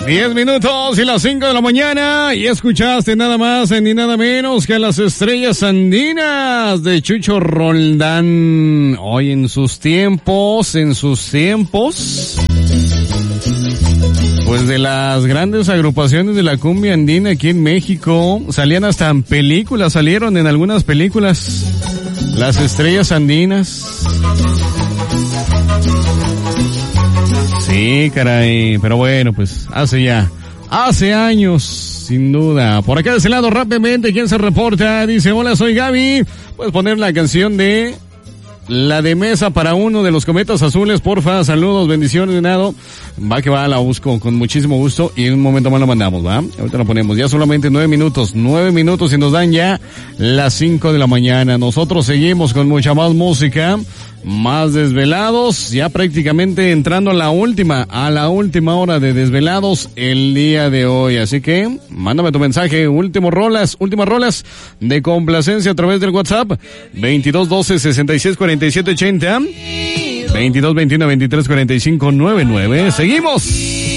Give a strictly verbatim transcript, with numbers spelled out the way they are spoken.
Diez minutos y las cinco de la mañana y escuchaste nada más ni nada menos que a las estrellas andinas de Chucho Roldán. Hoy en sus tiempos, en sus tiempos, pues de las grandes agrupaciones de la cumbia andina aquí en México, salían hasta en películas, salieron en algunas películas, las estrellas andinas. Sí, caray, pero bueno, pues hace ya, hace años, sin duda. Por acá de ese lado rápidamente, ¿quién se reporta? Dice, hola, soy Gaby. Puedes poner la canción de La de Mesa para Uno de los Cometas Azules, porfa. Saludos, bendiciones, venado. Va que va, la busco con muchísimo gusto y en un momento más la mandamos, ¿va? Ahorita la ponemos, ya solamente nueve minutos, nueve minutos y nos dan ya las cinco de la mañana. Nosotros seguimos con mucha más música. Más desvelados, ya prácticamente entrando a la última, a la última hora de desvelados el día de hoy. Así que, mándame tu mensaje, último rolas, últimas rolas de complacencia a través del WhatsApp, veintidós doce sesenta y seis cuarenta y siete ochenta, veintidós veintiuno veintitrés cuarenta y cinco noventa y nueve. Seguimos.